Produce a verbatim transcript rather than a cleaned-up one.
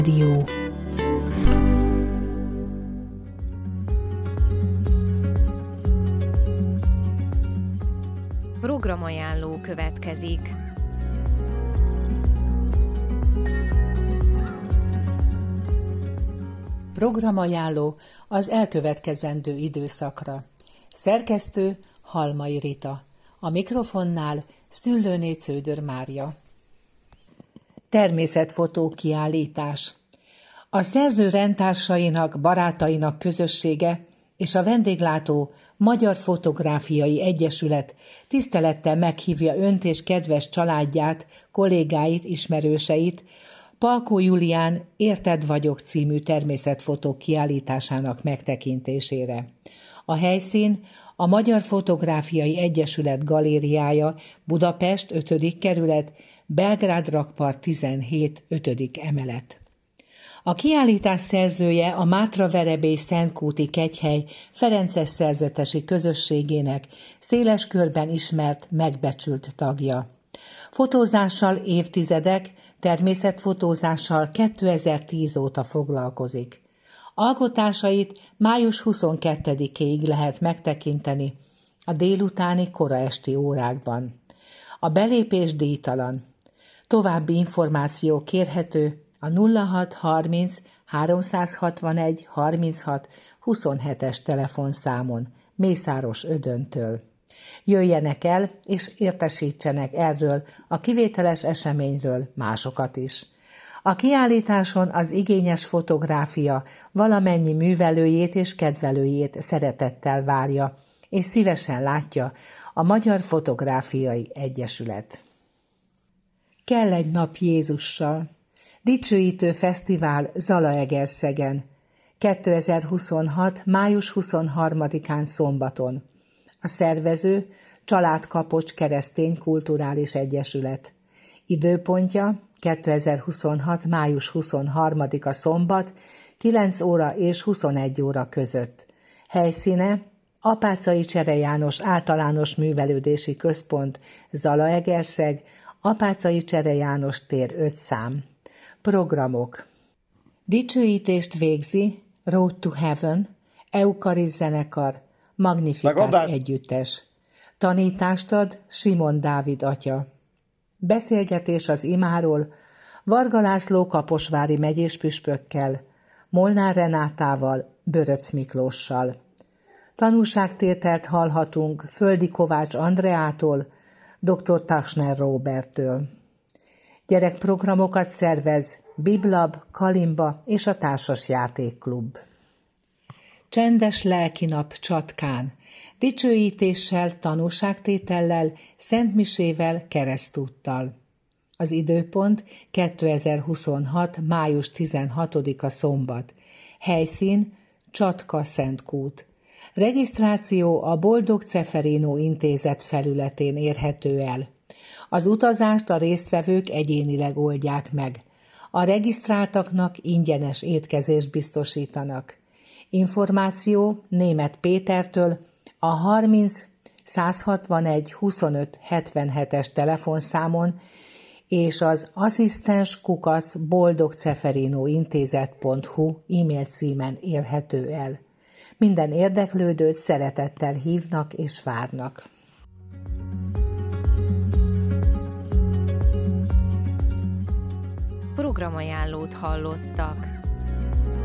Dió. Programajánló következik. Programajánló az elkövetkezendő időszakra. Szerkesztő Halmai Rita. A mikrofonnál Szüllőné Cződör Mária. Természetfotó kiállítás. A szerző rendtársainak, barátainak közössége és a vendéglátó Magyar Fotográfiai Egyesület tisztelettel meghívja önt és kedves családját, kollégáit, ismerőseit Palkó Julián Érted vagyok című természetfotó kiállításának megtekintésére. A helyszín a Magyar Fotográfiai Egyesület galériája, Budapest, ötödik kerület, Belgrád rakpart tizenhét, ötödik emelet. A kiállítás szerzője a Mátra-Verebély Szentkúti Kegyhely ferences szerzetesi közösségének széles körben ismert, megbecsült tagja. Fotózással évtizedek, természetfotózással kétezer-tíz óta foglalkozik. Alkotásait május huszonkettedikéig lehet megtekinteni a délutáni kora esti órákban. A belépés díjtalan. További információ kérhető a nulla hat harminc háromszázhatvanegy harminchat huszonhetes telefonszámon Mészáros Ödöntől. Jöjjenek el és értesítsenek erről a kivételes eseményről másokat is. A kiállításon az igényes fotográfia valamennyi művelőjét és kedvelőjét szeretettel várja, és szívesen látja a Magyar Fotográfiai Egyesület. Kell egy nap Jézussal. Dicsőítő fesztivál Zalaegerszegen. kétezer-huszonhat. május huszonharmadikán szombaton. A szervező Családkapocs Keresztény Kulturális Egyesület. Időpontja kétezer-huszonhat. május huszonharmadika szombat, kilenc óra és huszonegy óra között. Helyszíne Apáczai Csere János Általános Művelődési Központ, Zalaegerszeg, Apáczai Csere János tér öt szám. Programok. Dicsőítést végzi Road to Heaven, Eukariszt zenekar, Magnifikát együttes. Tanítást ad Simon Dávid atya. Beszélgetés az imáról Varga László kaposvári megyéspüspökkel, Molnár Renátával, Böröc Miklóssal. Tanúságtételt hallhatunk Földi Kovács Andreától, dr. Tasner Róberttől. Gyerekprogramokat szervez Biblab, Kalimba és a Társas Játékklub. Csendes lelkinap Csatkán. Dicsőítéssel, tanúságtétellel, szentmisével, keresztúttal. Az időpont kétezer-huszonhat. május tizenhatodika szombat. Helyszín Csatka Szentkút. Regisztráció a Boldog Ceferino Intézet felületén érhető el. Az utazást a résztvevők egyénileg oldják meg. A regisztráltaknak ingyenes étkezést biztosítanak. Információ Németh Pétertől a harminc százhatvanegy huszonöt hetvenhetes telefonszámon és az asszisztens kukac boldogceferinointézet pont hu e-mail címen érhető el. Minden érdeklődőt szeretettel hívnak és várnak. Programajánlót hallottak.